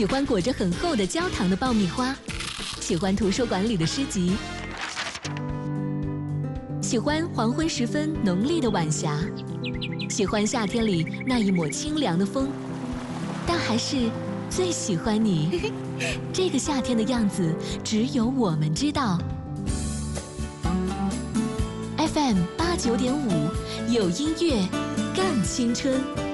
喜欢裹着很厚的焦糖的爆米花，喜欢图书馆里的诗集，喜欢黄昏时分浓丽的晚霞，喜欢夏天里那一抹清凉的风，但还是最喜欢你。这个夏天的样子，只有我们知道。FM 89.5，有音乐更青春。